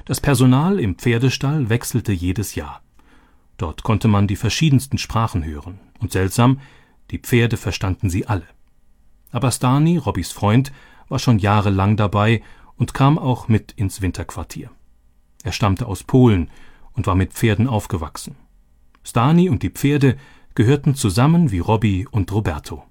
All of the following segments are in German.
Das Personal im Pferdestall wechselte jedes Jahr. Dort konnte man die verschiedensten Sprachen hören, und seltsam, die Pferde verstanden sie alle. Aber Stani, Robbys Freund, war schon jahrelang dabei und kam auch mit ins Winterquartier. Er stammte aus Polen und war mit Pferden aufgewachsen. Stani und die Pferde gehörten zusammen wie Robby und Roberto.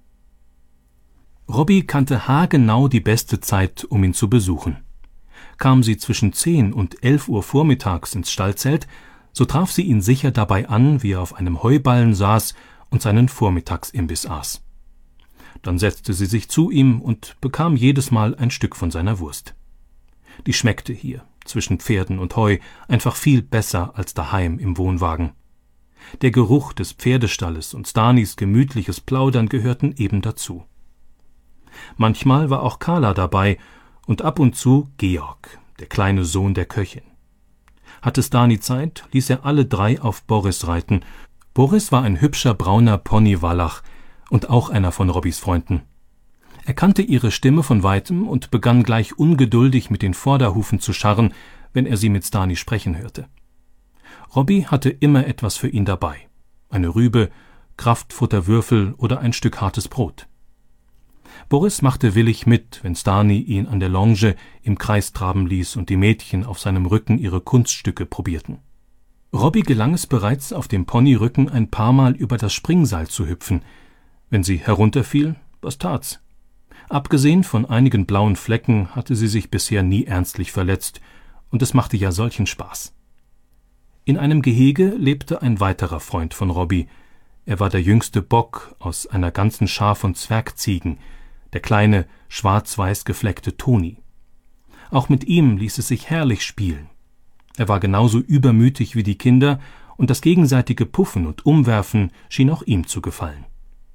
Robby kannte haargenau die beste Zeit, um ihn zu besuchen. Kam sie zwischen 10 und 11 Uhr vormittags ins Stallzelt, so traf sie ihn sicher dabei an, wie er auf einem Heuballen saß und seinen Vormittagsimbiss aß. Dann setzte sie sich zu ihm und bekam jedes Mal ein Stück von seiner Wurst. Die schmeckte hier, zwischen Pferden und Heu, einfach viel besser als daheim im Wohnwagen. Der Geruch des Pferdestalles und Stanis gemütliches Plaudern gehörten eben dazu. Manchmal war auch Carla dabei und ab und zu Georg, der kleine Sohn der Köchin. Hatte Stani Zeit, ließ er alle 3 auf Boris reiten. Boris war ein hübscher brauner Pony-Wallach und auch einer von Robbys Freunden. Er kannte ihre Stimme von weitem und begann gleich ungeduldig mit den Vorderhufen zu scharren, wenn er sie mit Stani sprechen hörte. Robby hatte immer etwas für ihn dabei: eine Rübe, Kraftfutterwürfel oder ein Stück hartes Brot. Boris machte willig mit, wenn Stani ihn an der Longe im Kreis traben ließ und die Mädchen auf seinem Rücken ihre Kunststücke probierten. Robby gelang es bereits, auf dem Ponyrücken ein paar Mal über das Springseil zu hüpfen. Wenn sie herunterfiel, was tat's? Abgesehen von einigen blauen Flecken hatte sie sich bisher nie ernstlich verletzt, und es machte ja solchen Spaß. In einem Gehege lebte ein weiterer Freund von Robby. Er war der jüngste Bock aus einer ganzen Schar von Zwergziegen, der kleine, schwarz-weiß gefleckte Toni. Auch mit ihm ließ es sich herrlich spielen. Er war genauso übermütig wie die Kinder, und das gegenseitige Puffen und Umwerfen schien auch ihm zu gefallen.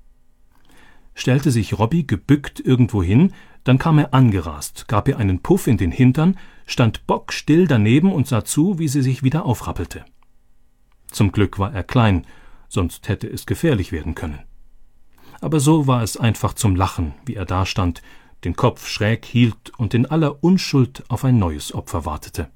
Stellte sich Robby gebückt irgendwo hin, dann kam er angerast, gab ihr einen Puff in den Hintern, stand bockstill daneben und sah zu, wie sie sich wieder aufrappelte. Zum Glück war er klein, sonst hätte es gefährlich werden können. Aber so war es einfach zum Lachen, wie er dastand, den Kopf schräg hielt und in aller Unschuld auf ein neues Opfer wartete.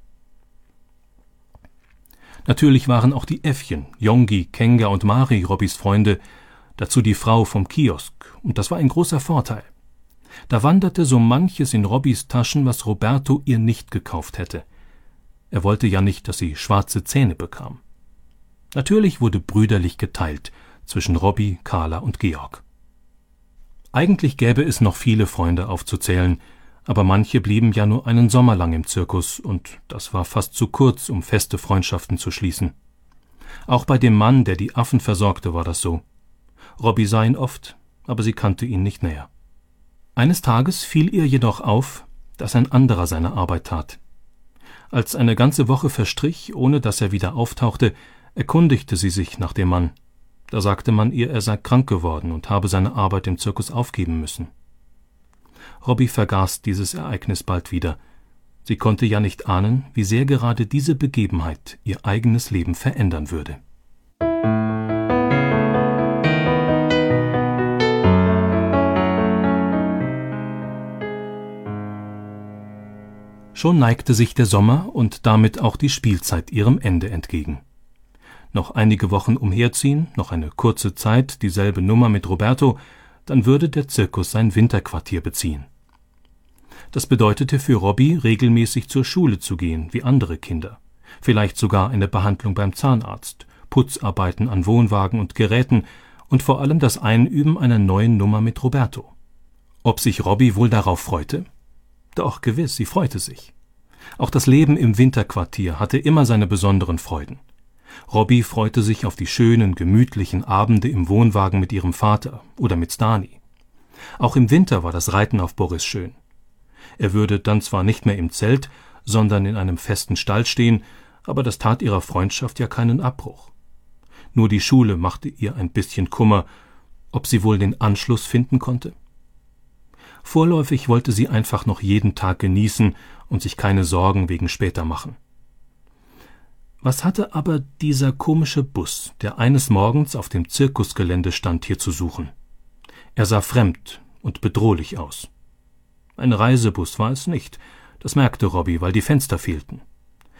Natürlich waren auch die Äffchen, Jongi, Kenga und Mari Robbys Freunde, dazu die Frau vom Kiosk, und das war ein großer Vorteil. Da wanderte so manches in Robbys Taschen, was Roberto ihr nicht gekauft hätte. Er wollte ja nicht, dass sie schwarze Zähne bekam. Natürlich wurde brüderlich geteilt zwischen Robby, Carla und Georg. Eigentlich gäbe es noch viele Freunde aufzuzählen, aber manche blieben ja nur einen Sommer lang im Zirkus, und das war fast zu kurz, um feste Freundschaften zu schließen. Auch bei dem Mann, der die Affen versorgte, war das so. Robby sah ihn oft, aber sie kannte ihn nicht näher. Eines Tages fiel ihr jedoch auf, dass ein anderer seine Arbeit tat. Als eine ganze Woche verstrich, ohne dass er wieder auftauchte, erkundigte sie sich nach dem Mann. Da sagte man ihr, er sei krank geworden und habe seine Arbeit im Zirkus aufgeben müssen. Robby vergaß dieses Ereignis bald wieder. Sie konnte ja nicht ahnen, wie sehr gerade diese Begebenheit ihr eigenes Leben verändern würde. Schon neigte sich der Sommer und damit auch die Spielzeit ihrem Ende entgegen. Noch einige Wochen umherziehen, noch eine kurze Zeit, dieselbe Nummer mit Roberto, dann würde der Zirkus sein Winterquartier beziehen. Das bedeutete für Robby, regelmäßig zur Schule zu gehen, wie andere Kinder. Vielleicht sogar eine Behandlung beim Zahnarzt, Putzarbeiten an Wohnwagen und Geräten und vor allem das Einüben einer neuen Nummer mit Roberto. Ob sich Robby wohl darauf freute? Doch, gewiss, sie freute sich. Auch das Leben im Winterquartier hatte immer seine besonderen Freuden. Robby freute sich auf die schönen, gemütlichen Abende im Wohnwagen mit ihrem Vater oder mit Stani. Auch im Winter war das Reiten auf Boris schön. Er würde dann zwar nicht mehr im Zelt, sondern in einem festen Stall stehen, aber das tat ihrer Freundschaft ja keinen Abbruch. Nur die Schule machte ihr ein bisschen Kummer, ob sie wohl den Anschluss finden konnte. Vorläufig wollte sie einfach noch jeden Tag genießen und sich keine Sorgen wegen später machen. Was hatte aber dieser komische Bus, der eines Morgens auf dem Zirkusgelände stand, hier zu suchen? Er sah fremd und bedrohlich aus. Ein Reisebus war es nicht, das merkte Robby, weil die Fenster fehlten.